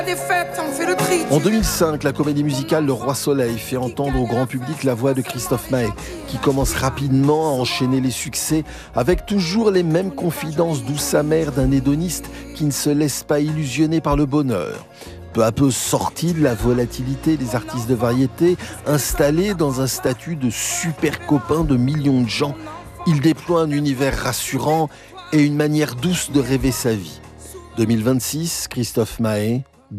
Des fêtes, on fait le tri. En 2005, la comédie musicale Le Roi Soleil fait entendre au grand public la voix de Christophe Maé, qui commence rapidement à enchaîner les succès avec toujours les mêmes confidences douce amères d'un hédoniste qui ne se laisse pas illusionner par le bonheur. Peu à peu sorti de la volatilité des artistes de variété, installé dans un statut de super copain de millions de gens, il déploie un univers rassurant et une manière douce de rêver sa vie. 2026, Christophe Maé,